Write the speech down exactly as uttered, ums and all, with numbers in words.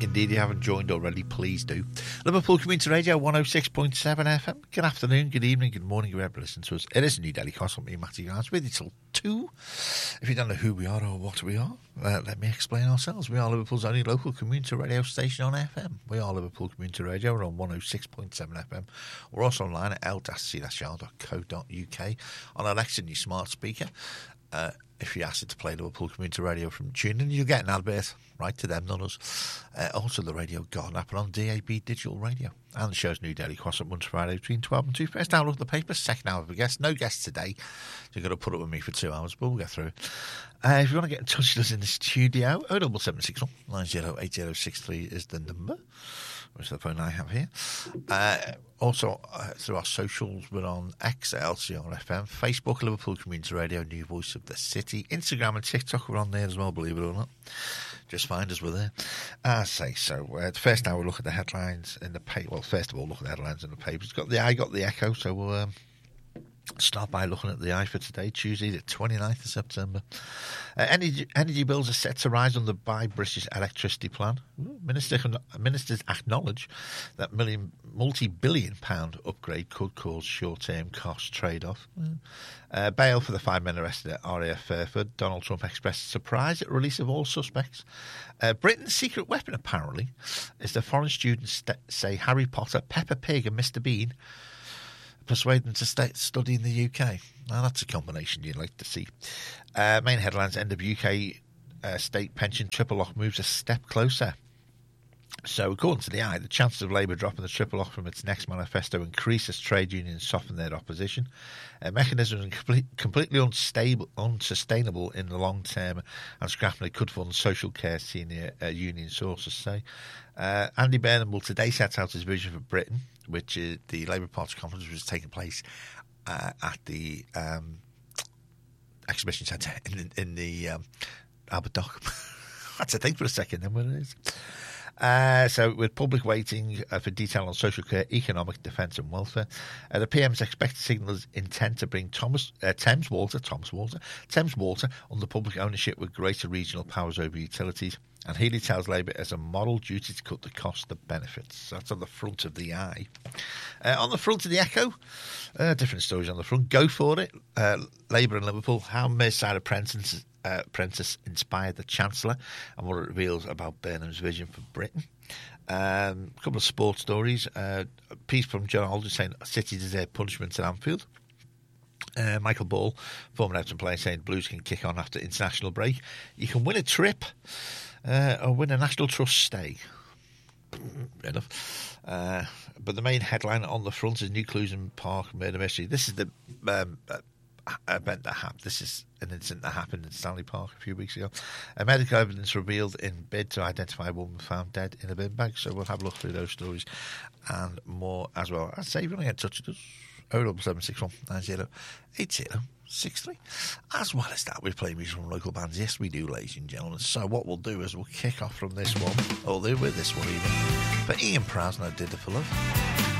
Indeed, if you haven't joined already, please do. Liverpool Community Radio, one oh six point seven F M. Good afternoon, good evening, good morning, whoever listens to us. It is New Delhi Castle, me, Matty Grants, with you till two. If you don't know who we are or what we are, uh, let me explain ourselves. We are Liverpool's only local community radio station on F M. We are Liverpool Community Radio. We're on one oh six point seven F M. We're also online at l c r dot co dot u k on Alexa, your smart speaker. Uh, if you ask it to play Liverpool Community Radio from TuneIn, you'll get an advert right to them, not us. Uh, also, the Radio Garden app and on D A B Digital Radio. And the show's New Daily Cross at Monday Friday between twelve and two. First hour of the paper, second hour of a guest. No guests today. So you've got to put up with me for two hours, but we'll get through it. Uh, if you want to get in touch with us in the studio, oh double seven six one nine zero eight zero six three is the number, which is the phone I have here. Uh, also, uh, through our socials, we're on X at L C R F M, Facebook, Liverpool Community Radio, New Voice of the City, Instagram and TikTok, we're on there as well, believe it or not. Just find us, we're there. I say so. Uh, first now we'll look at the headlines in the paper. Well, first of all, look at the headlines in the papers. Got the I got the Echo, so we'll um, start by looking at the eye for today, Tuesday, the twenty-ninth of September. Uh, energy, energy bills are set to rise under by British electricity plan. Minister, ministers acknowledge that million, multi-billion pound upgrade could cause short-term cost trade-off. Uh, bail for the five men arrested at R A F Fairford. Donald Trump expressed surprise at release of all suspects. Uh, Britain's secret weapon, apparently, is the foreign students st- say Harry Potter, Peppa Pig and Mister Bean persuade them to stay, study in the U K. Now, that's a combination you'd like to see. Uh, main headlines, end of U K uh, state pension triple lock moves a step closer. So, according to the Eye, the chances of Labour dropping the triple lock from its next manifesto increase as trade unions soften their opposition. A mechanism is complete, completely unstable, unsustainable in the long term, and scrapping it could fund social care, senior uh, union sources say. Uh, Andy Burnham will today set out his vision for Britain, which is the Labour Party conference, which is taking place uh, at the um, exhibition centre in, in the um, Albert Dock. I had to think for a second then what it is. Uh, so, with public waiting uh, for detail on social care, economic defence and welfare, uh, the P M's expected signal is intent to bring Thomas, uh, Thames Water, Thomas Water, Thames Water under public ownership with greater regional powers over utilities. And Healy tells Labour as a moral duty to cut the cost of benefits. So that's on the front of the Eye. Uh, on the front of the Echo, uh, different stories on the front. Go for it. Uh, Labour and Liverpool. How Merseyside Apprentice, uh, Apprentice inspired the Chancellor and what it reveals about Burnham's vision for Britain. Um, a couple of sports stories. Uh, a piece from John Aldridge saying City deserve punishment at Anfield. Uh, Michael Ball, former Everton player, saying Blues can kick on after international break. You can win a trip uh, or win a National Trust stay. Fair enough. Uh, but the main headline on the front is New Clues in Park Murder Mystery. This is the um, uh, event that happened. This is an incident that happened in Stanley Park a few weeks ago. A medical evidence revealed in bid to identify a woman found dead in a bin bag. So we'll have a look through those stories and more as well. I'd say if you want to get in touch with us, oh double seven six one nine zero eight zero six three. As well as that, we play music from local bands. Yes, we do, ladies and gentlemen. So what we'll do is we'll kick off from this one, or with this one even. But Ian Prowse, no Did It For Love.